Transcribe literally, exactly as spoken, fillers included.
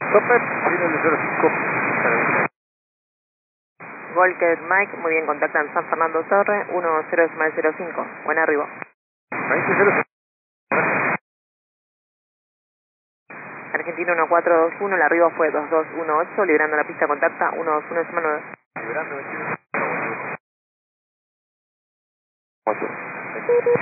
Tope, viene cero cinco. Volker Mike, muy bien, contactan San Fernando Torre, uno cero cero cinco. Buen arribo. veinte cero cinco. Argentina uno cuatro dos uno, el arribo fue dos dos uno ocho, liberando la pista contacta uno dos uno nueve. Liberando veintiuno.